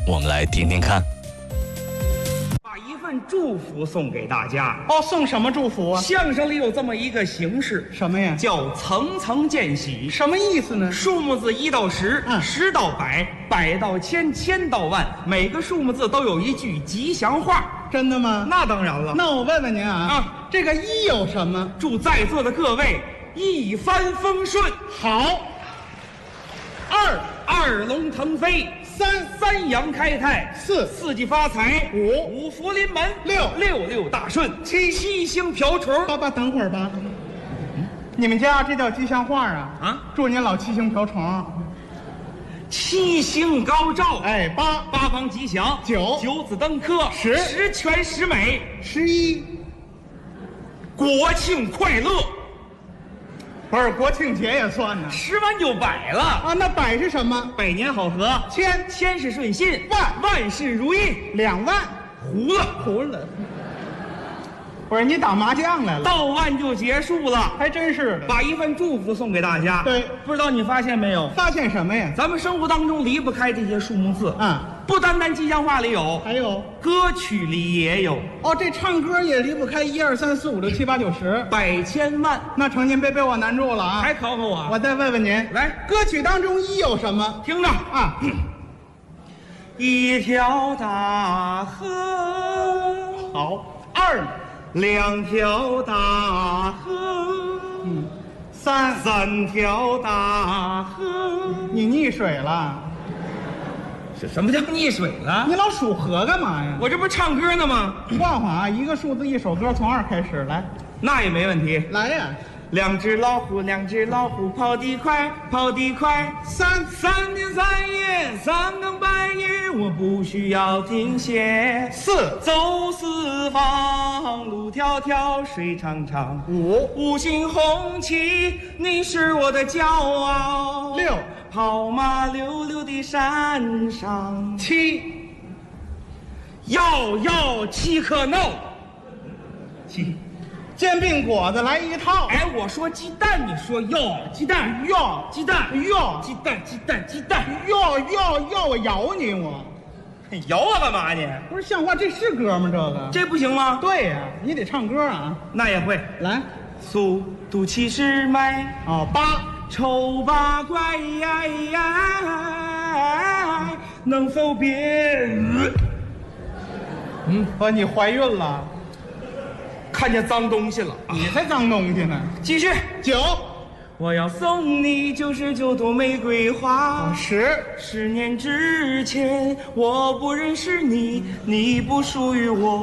我们来听听看。 把一份祝福送给大家。 哦，送什么祝福啊？ 相声里有这么一个形式， 什么呀？ 叫层层见喜。 什么意思呢？ 数目字1到10， 嗯 10到100，100到1000，1000到万，每个数目字都有一句吉祥话。 真的吗？ 那当然了。 那我问问您啊， 啊这个一有什么？ 祝在座的各位一帆风顺， 好。 二龙腾飞，三阳开泰，四季发财，五福临门，六大顺，七星瓢虫。 爸，等会儿吧。你们家这叫吉祥话啊？ 啊， 祝您老七星瓢虫。 七星高照， 哎， 八方吉祥，九子登科，十全十美 ，11， 国庆快乐。 不是国庆节也算呢。 10完就100了啊，那100是什么？ 百年好合，千事顺心，万事如意 ，2万，糊了。不是你打麻将来了？ 到万就结束了， 还真是的。 把一份祝福送给大家。 对， 不知道你发现没有？ 发现什么呀？ 咱们生活当中离不开这些数目字。不单单吉祥话里有， 还有歌曲里也有。 哦，这唱歌也离不开1、2、3、4、5、6、7、8、9、10， 百千万。 那成，您别被我难住了啊！ 还考考我？ 我再问问您， 来， 歌曲当中一有什么？ 听着啊， 一条大河， 好 2条大河，3条大河。 你溺水了？ 什么叫溺水了？ 你老数河干嘛呀？ 我这不是唱歌呢吗？ 晃晃啊，一个数字一首歌，从2开始来。 那也没问题。 来呀 ，2只老虎跑得快，3天3夜3更半夜，我不需要停歇。 4 走四方，路迢迢，水长长。5星红旗，你是我的骄傲。 6 跑马溜溜的山上。 7 要岂可闹。 煎饼果子来一套。 哎，我说鸡蛋，你说要鸡蛋， 要鸡蛋， 要鸡蛋，鸡蛋，鸡蛋， 要我咬你我。 咬我干嘛你？ 不是像话，这是歌吗？这个这不行吗？ 对呀，你得唱歌啊。 那也会。 来， 速度70迈。 哦，8 丑八怪，能否别？ 你怀孕了？ 看见脏东西了。 你才脏东西呢。 继续。 9 我要送你99朵玫瑰花。 10 年之前我不认识你，你不属于我。